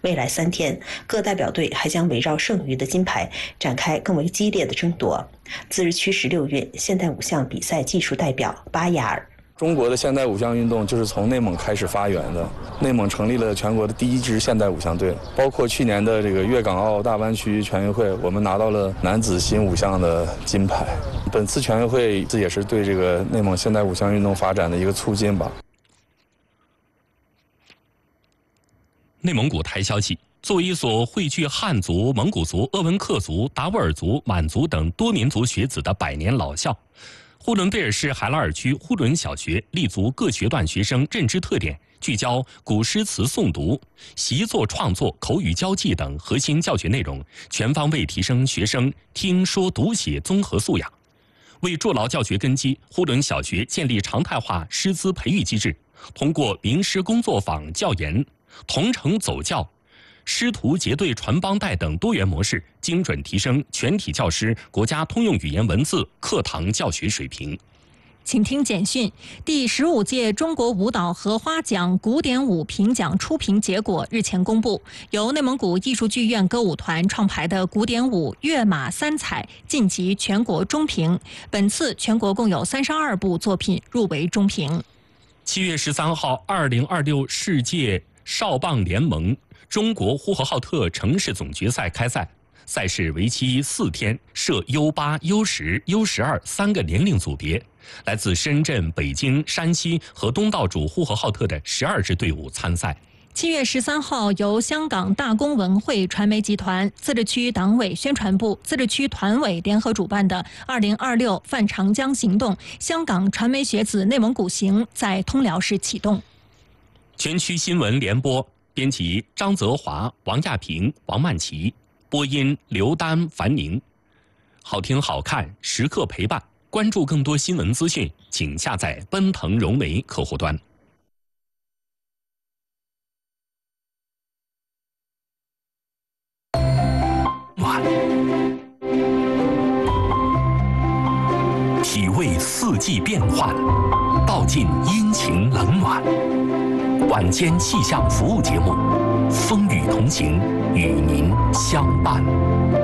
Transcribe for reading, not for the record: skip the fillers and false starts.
未来3天，各代表队还将围绕剩余的金牌展开更为激烈的争夺。自日驱16运现代5项比赛技术代表巴雅尔。 中国的现代5项运动就是从内蒙开始发源的。内蒙成立了全国的第1支现代5项队，包括去年的这个粤港澳大湾区全运会，我们拿到了男子新5项的金牌。本次全运会这也是对这个内蒙现代5项运动发展的一个促进吧。 内蒙古台消息，作为一所汇聚汉族、蒙古族、鄂温克族、达斡尔族、满族等多民族学子的100年老校，呼伦贝尔市海拉尔区呼伦小学立足各学段学生认知特点，聚焦古诗词诵读、习作创作、口语交际等核心教学内容，全方位提升学生听说读写综合素养。为筑牢教学根基，呼伦小学建立常态化师资培育机制，通过名师工作坊教研、同城走教、师徒结对传帮带等多元模式，精准提升全体教师国家通用语言文字课堂教学水平。 请听简讯：第15届中国舞蹈荷花奖古典舞评奖初评结果日前公布，由内蒙古艺术剧院歌舞团创排的古典舞《跃马三彩》晋级全国中评。本次全国共有32部作品入围中评。 7月13号，2026世界少棒联盟中国呼和浩特城市总决赛开赛，赛事为期4天，设 U8、U10、U12 3个年龄组别。来自深圳、北京、山西和东道主呼和浩特的12支队伍参赛。 7月13号，由香港大公文汇传媒集团、自治区党委宣传部、自治区团委联合主办的2026泛长江行动香港传媒学子内蒙古行在通辽市启动。 全区新闻联播，编辑张泽华、王亚平、王曼琪，播音刘丹、樊宁。好听好看，时刻陪伴。关注更多新闻资讯，请下载奔腾融媒客户端。暖，体味四季变换，道尽阴晴冷暖。晚间气象服务节目，风雨同行，与您相伴。